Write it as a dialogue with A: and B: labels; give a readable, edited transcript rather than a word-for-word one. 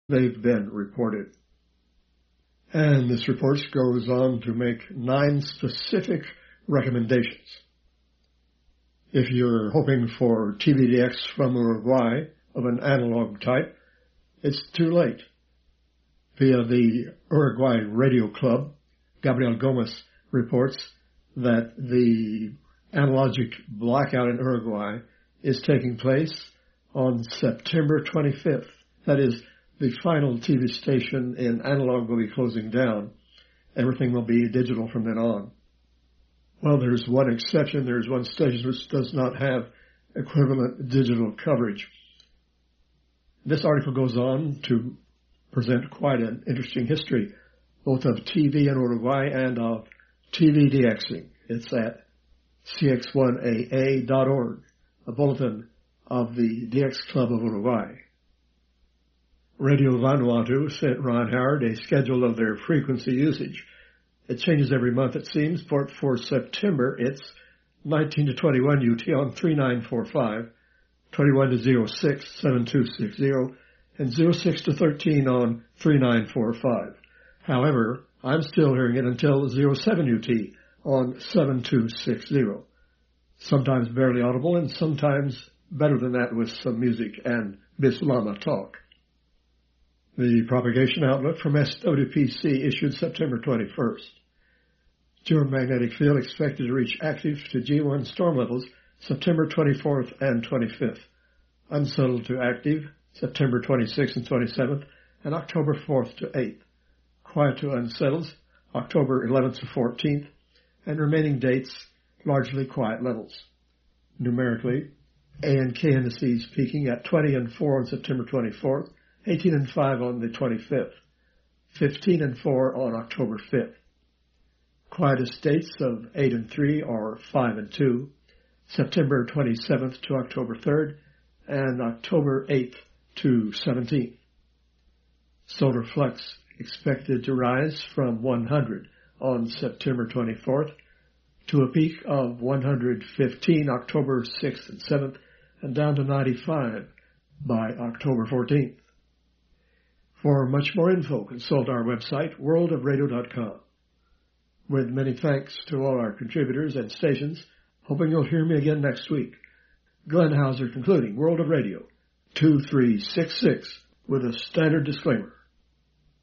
A: they've been reported. And this report goes on to make 9 specific recommendations. If you're hoping for TVDX from Uruguay of an analog type, it's too late. Via the Uruguay Radio Club, Gabriel Gomez reports that the analogic blackout in Uruguay is taking place on September 25th. That is, the final TV station in analog will be closing down. Everything will be digital from then on. Well, there's one exception. There's one station which does not have equivalent digital coverage. This article goes on to present quite an interesting history, both of TV in Uruguay and of TV DXing. It's at cx1aa.org, a bulletin of the DX Club of Uruguay. Radio Vanuatu sent Ron Howard a schedule of their frequency usage. It changes every month, it seems, but for September, it's 19 to 21 UT on 3945, 21 to 06, 7260, and 06 to 13 on 3945. However, I'm still hearing it until 07 UT on 7260. Sometimes barely audible and sometimes better than that with some music and Bislama talk. The propagation outlook from SWPC issued September 21st. Geomagnetic field expected to reach active to G1 storm levels September 24th and 25th. Unsettled to active September 26th and 27th and October 4th to 8th. Quiet to unsettles October 11th to 14th and remaining dates largely quiet levels. Numerically, A and K indices peaking at 20 and 4 on September 24th, 18 and 5 on the 25th, 15 and 4 on October 5th. Quietest dates of 8 and 3 are 5 and 2, September 27th to October 3rd, and October 8th to 17th. Solar flux expected to rise from 100 on September 24th to a peak of 115 October 6th and 7th, and down to 95 by October 14th. For much more info, consult our website, worldofradio.com. With many thanks to all our contributors and stations, hoping you'll hear me again next week. Glenn Hauser concluding World of Radio 2366 with a standard disclaimer.